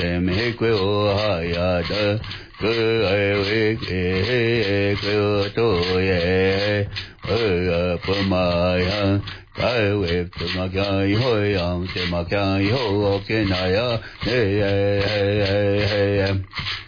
me kwe o ha ya da ke we ke to ye pa ma ya kai we pa ma kya ho yang te ma kya ho ke na ya